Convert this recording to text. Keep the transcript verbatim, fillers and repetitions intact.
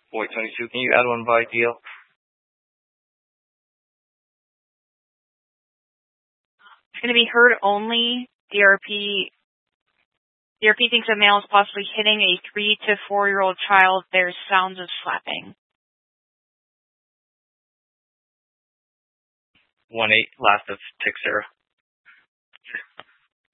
Void twenty-two, can you add one by D L? It's going to be heard only. D R P D R P thinks a male is possibly hitting a three to four year old child. There's sounds of slapping. One eight, last of Tixera.